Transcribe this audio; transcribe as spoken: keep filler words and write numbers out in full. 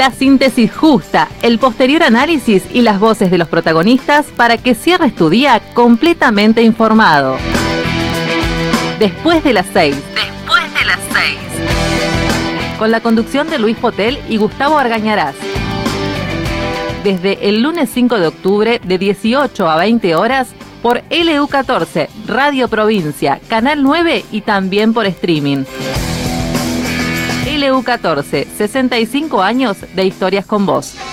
La síntesis justa, el posterior análisis y las voces de los protagonistas para que cierres tu día completamente informado. Después de las seis. Después de las seis. Con la conducción de Luis Potel y Gustavo Argañarás. Desde el lunes cinco de octubre de dieciocho a veinte horas por L U catorce, Radio Provincia, Canal nueve y también por streaming. L U catorce, sesenta y cinco años de historias con vos.